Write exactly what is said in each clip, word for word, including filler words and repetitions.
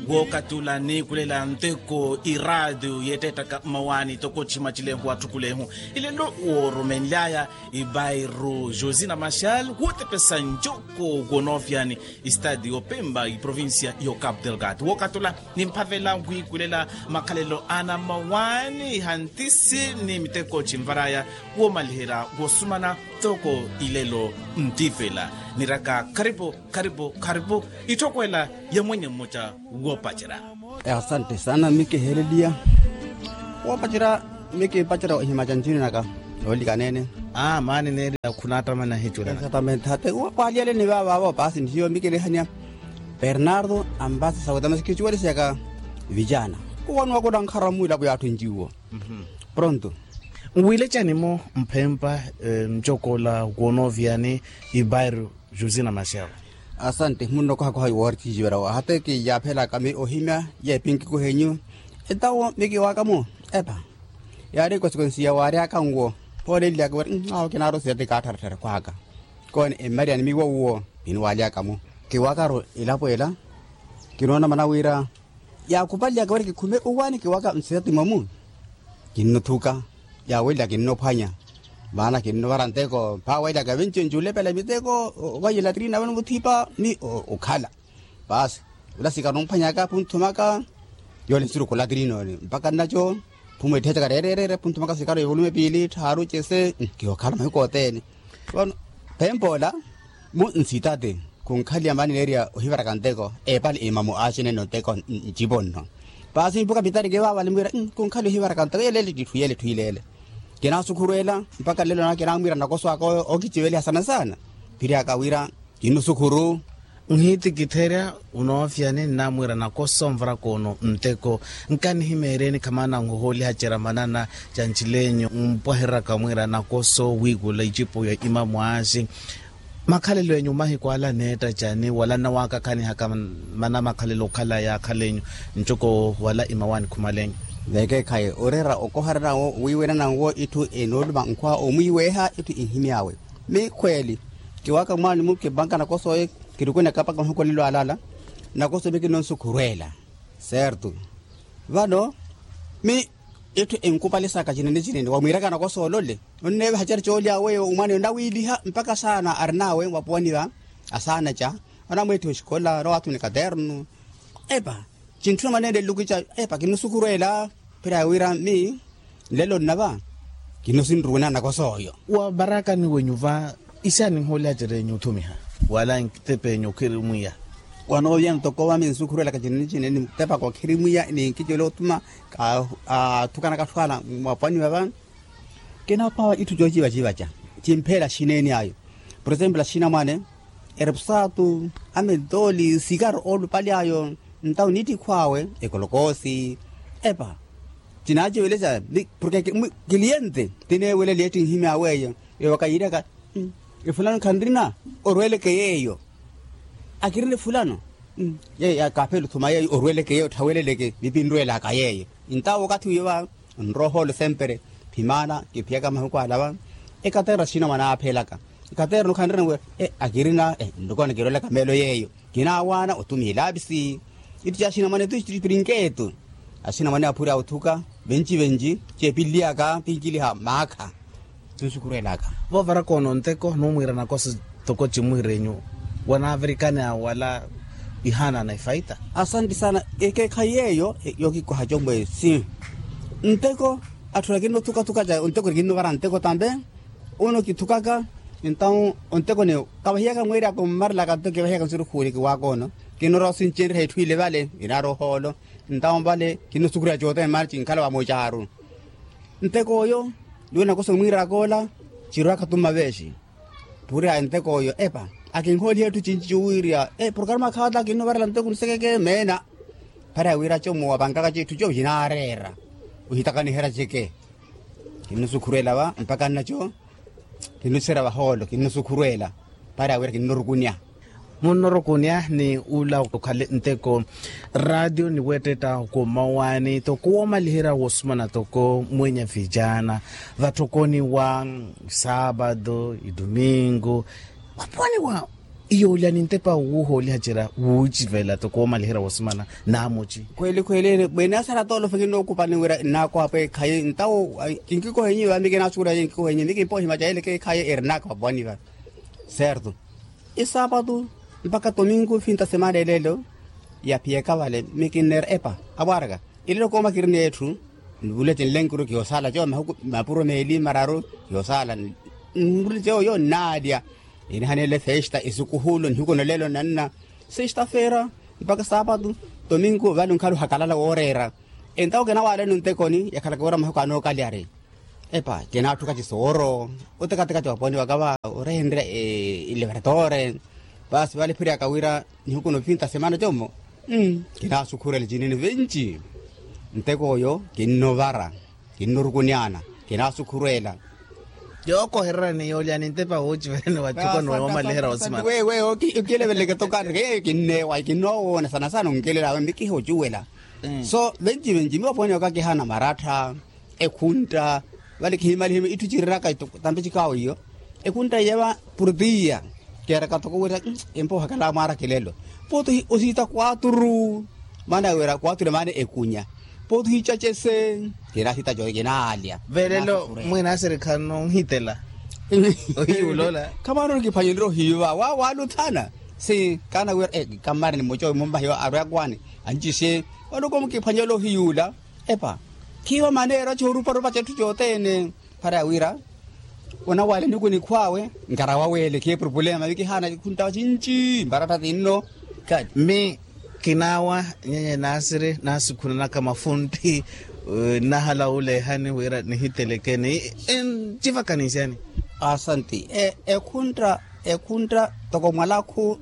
Wokatula ni kulela nteko iradio yeteta ka mawani toko chima chilengu atukulehu. Ile lo uoromenlaya ibairu Josina Machel wote pesa njoko gonofiani Estadio Pemba i provincia yo Cabo Delgado. Wokatula ni mpavela ngui kulela makalelo ana mawani hantisi ni miteko chimvaraya womalihira wosumana toko ilelo mtifela. Niraka karibu karibu karibu itokwela ya mwenye mmoja wopachira. Asante sana miki helelia. Wopachira miki pachira himachanchini naka oli kanene. Ah mani neri kunata mana hichura. Exactamente. Hate wapali ale ni baba baba basi ndio miki lehania Bernardo ambasa sawatama sikichuwele seka vijana. Wanu wako dankaramu ila kwa yatu njiwo. Mhm. Pronto. Wile chanimo mpempa mchokola gonoviani ibairu Josina Machel. Asante mundo kwa kwa warti jibara wa hata ki ya phela kami ohimya ye pinki ko henyu etawo miki wa kamo eba yare ko sikonsia wari akango pole lya ko ngaw kinaro se de katar tar kwa ka kon e marian mi wo bin wali akamo ki wakaro ilapo ela kinona manawira ya kupalya ko ki kume uwani ki waka mseti mamu kinno thuka ya wela kinno phanya bana kinno warante ko pa wela ga vinchen jule pele miteko wayi latrina wan muthipa ni ukhala bas ulasika nomphanya ka punthumaka yole siru ko latrino ni mpaka nacho phume thecha ka rerere punthumaka sikaro yolume pili tharu chese ki okhala mai ko tene bon pempola mu nsitate kunkhali amani area ohivara kanteko e pali imamu ashine no teko jibonno basi mpuka bitari ke baba limira kunkhali ohivara kanteko yele dithuele thuilele kena sukuruela mpaka lelo na kena mwira nakoso ako okichiveli sana sana piria kawira kinu sukuru unhiti kithera unofiane na mwira nakoso mvara kono mteko nkani himereni kamana ngoholi hachera manana chanchilenyo mpwahera kamwira nakoso wigula ijipo ya imamu ashi makhalelo yenyu mahi kwa ala neta chani wala na waka kani haka mana makhalelo kala ya khalenyu nchoko wala imawani kumalenyu Veke kai orera okoharana wo wiwena na wo itu enodba nkwa omuiweha itu inhimiawe me kweli kiwaka mwana muke banka na koso e kirukuna kapa kwa huko lilo alala na koso biki non sukurela certo vano me itu enkupale saka jinene jinene wa mwiraka na koso lole onne hachar choli awe umane ndawiliha mpaka sana arnawe wapwani wa asana cha ona mwetu shikola ro atu ni kadernu eba chintu manende lukicha epa kinusukurela pera wira mi lelo naba kinusinruna na kosoyo wa baraka ni wenyuva isani hola jere nyutumiha wala ntepe nyokirimuya wano bien tokowa min sukurela ka jinni jinni tepa ko kirimuya ni kijelo tuma ka tukana ka twala mapani baba kena pawa itu joji baji baja timpela shineni ayo por ejemplo shina mane erpsatu ame doli cigar olu pali ayo ntau niti kwawe ekolokosi epa tinaje weleza porque cliente tiene wele leti himi aweyo e wakayira ka e fulano kandrina orwele ke yeyo akirine fulano ye ya kapelo tumaye orwele ke yeyo thawele leke bipindwela ka yeyo ntau wakati yewa nroho le sempre pimana ke piaka mahukwa alaba e katera sina mana aphelaka katera no kandrina we e akirina e ndokona kirole ka melo yeyo kina wana otumila bisi itu jasina mane tu trinketo asina mane apura utuka benchi benchi chepilia ka pinkili ha maka tusukurela ka vo vara kono nteko no mwira na koso toko chimuirenyu wana africana wala ihana na ifaita asante sana eke kayeyo yoki ko hajombe si nteko athurakino tuka tuka ja nteko rikino vara nteko tambe uno kitukaka então nteko ne kabahia ka mwira ko marla ka to ke bahia ka suru khuri ki wa kono kinoro sinchen re thuile vale inaro holo ntao vale kinu sukura jota marching kala wa mojaru nteko yo luna ko somira kola chiraka tuma veshi pura nteko yo epa akin holi etu chinchuiria e programa khada kinu varla nteko nseke mena para wira chomo wabanga ka chitu jo hinarera uhitaka ni hera cheke kinu sukurela wa mpaka nacho kinu sera wa holo kinu sukurela para wira kinu rukunya monorokonia ni ula ukhale nteko radio ni weteta ko mawani to ko malihira wosmana to ko mwenye vijana vatokoni wa sábado e domingo waponi wa iyo le nintepa wo ho le hajera wo jivela to ko malihira wasmana na mochi kweli kweli bena sara tolo fekino kupani wira na ko ape khaye ntao kinki ko henyi wa mike na sura yenki ko henyi mike po hima jaile ke khaye erna ko boni va certo e sábado mpaka domingo fin de semana lelo ya pie kavale mike ner epa abarga ile ko makirne etu bulete lenkuru ki osala jo mapuro meli mararo yo sala ngulite yo nadia ini hanele festa isukuhulo nhuko nolelo nanna sexta-feira mpaka sábado domingo vale un kalu hakalala orera entao kena wale nuntekoni yakala kora mahuka no kaliare epa kena tuka chisoro uteka teka chaponi wakaba orendre e liberatore bas vale pria kawira nhuko no finta semana jomo mm kena sukure le jinini venchi nteko yo kinovara kinurukuniana kena sukurela yo ko herrani yo ya nintepa wo jivela wa chiko no wa malihira wasmana we we ukile vele ke toka ke kinne wa kino na sana sana ungelela wa miki ho juwela so venji venji mo pone ka ke hana maratha ekhunta vale ke himali himi itujirira ka tambe chikawo yo ekhunta yeba purdia ke ra ka to ko wera empo hakala mara kelelo poto osita kwaturu mana wera kwaturu mane ekunya poto hichachese kera hita jo genalia velelo mwena serikano hitela ohi ulola kamaro ki phanyiro hiwa wa wa luthana si kana wer e kamari ni mocho momba hiwa arwa kwani anjise walo ko ki phanyelo hiula epa kiwa manera choru paru pa chetu jotene para wira ona wale ndiko ni kwawe ngara wawele ke problema wiki hana kunta chinchi barata tinno kad me kinawa nyenye nasire nasukuna kama fundi uh, na halaule hani wira ni hitelekeni en chifa kanisani asanti e e kuntra e kuntra toko malaku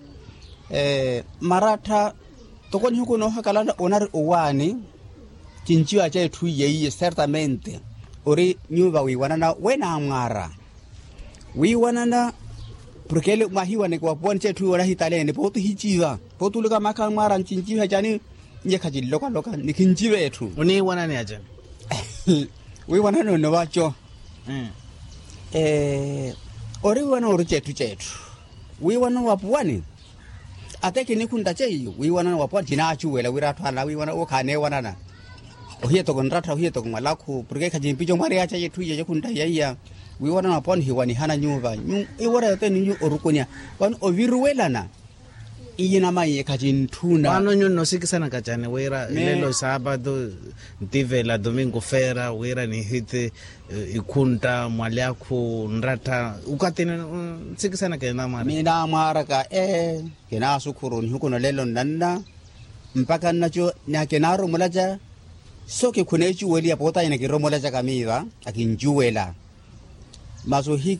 eh maratha toko nhuko no hakala onari owani chinchiwa cha ethu yeye certamente ori nyuva wiwana na wena amara wiwana na porque mahiwa ne kwa pon chetu ora hitalene potu hichiwa potu luka maka mara chinchiwa chani nyekaji loka loka nikinjiwe ethu uni wana ne aja wiwana no no wacho mm eh ori wana ori chetu chetu wiwana wapuani ateke ni kunda cheyo wiwana wapuani chinachu wela wiratwana wiwana okhane wana na ohiye to kontrata ohiye to malaku porque kajimpi jo mari acha yetu ye kunda yaya wiwana wapuani hiwani hana nyuva nyu iwara yote ni orukonya wan oviruwelana iyina maye kajintuna wano nyu no sikisana kachane wera lelo sábado ntivela domingo fera wera ni hite uh, ikunta mwaliaku nrata ukatene uh, sikisana kena mara mina mara ka eh kena sukuru huko no lelo nanna mpaka nacho na kenaro mulaja soke kunechu weli apota ina kiromolaja kamiva akinjuwela maso hik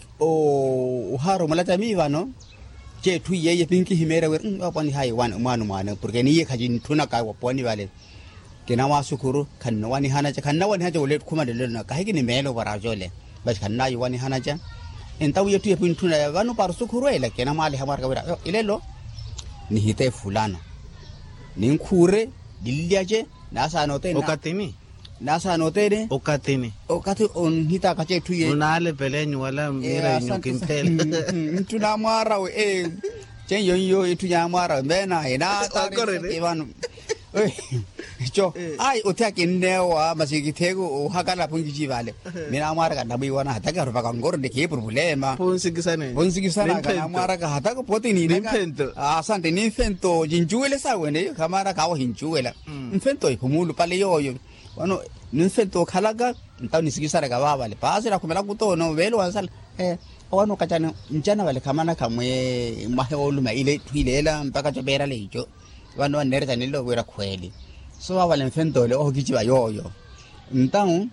o uharo mulaja miva no che tu yeye pinki himera wer apani hai wan manu manu porque ni ye khajin tuna ka waponi wale kena wasukuru kanna wani hanaja kanna wani haja wale kuma dele na kahiki ni melo barajole bas kanna yi wani hanaja entaw yetu ye pin tuna wanu par sukuru ele kena mali hamar ka wira ilelo ni hite fulana nin khure dilliaje nasa note na okatini nasa note ne okatini okati on hita ka che tu ye unale pelenyu wala mira nyu kimpela tuna mara we eh chen yo yo itu nya mara mena ina ta ivan eh cho ai otaki newa masiki tego hakala pungi vale mina mara ka dabi wana hataka roba kangor de ke problema ponsikisane ponsikisana ka mara ka hataka potini ni fento asante ni fento jinjuele sawe ne kamara ka wa hinjuela fento ipumulu pale yoyo wano ni fento khalaga ntaw nisikisara ka baba le pasira kumela kutono velo wansala eh wano kachana njana wale kamana kamwe maholo ma ile twilela mpaka jobera lejo wano nereza nilo wera kweli so wale mfento le ogijiba yoyo ntaw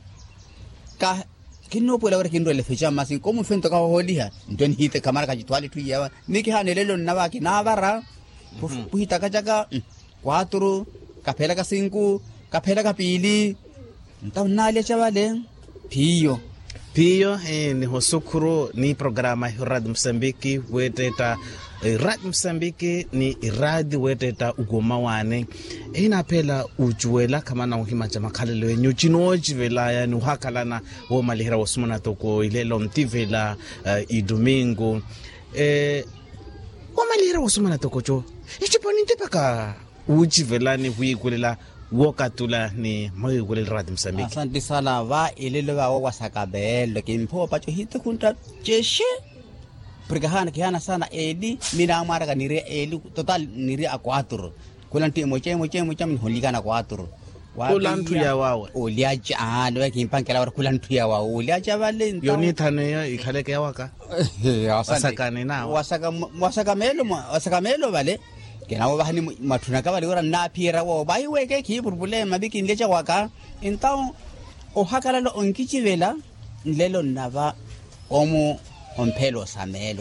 ka kino pula wera kindo le fecha masi como mfento ka holiha ndoni hite kamara ka jitwali tuya niki hanelelo nabaki nabara puhita kajaga cuatro kapela ka cinco kapela ka pili ntaw nale chavale piyo Pio eh, ni hosukuru ni programa Radio Msambiki weteta eh, Radio Msambiki ni iradi weteta ugoma wane ina pela ujuela kama na uhima cha makalelo yenyu chinoji velaya ni uhakalana wo malihira wasumana toko ilelo mtivela uh, idomingo eh, wa malira o sumana tokocho e chiponinte paka uchi velani huikulela wokatula ni moikulela radio Msambiki. Asante sana va ilele va wa sakabelo kimpo pacho hite kunta jeshe prigahana kihana sana eli mina amara ka nire eli total nire a cuatro kulanti moche moche moche min holigana cuatro kulantu ya wawe oliaja ah no kimpankela wa kulantu ya wawe oliaja vale yoni thane ya ikhaleke waka wasakane na wasaka wasaka melo wasaka melo vale kena ba hani mathuna ka vale ora na phira wo ba iweke ki burbule mabiki nlecha waka intao o hakala lo onkichivela nlelo nava omo omphelo samelo